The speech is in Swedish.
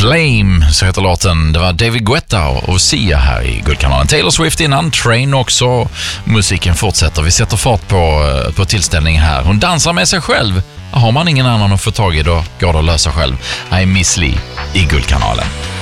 Flame, så heter låten. Det var David Guetta och Sia här i Guldkanalen. Taylor Swift innan, Train också. Musiken fortsätter. Vi sätter fart på tillställningen här. Hon dansar med sig själv. Har man ingen annan att få tag i, då går det att lösa själv. I Miss Li i Guldkanalen.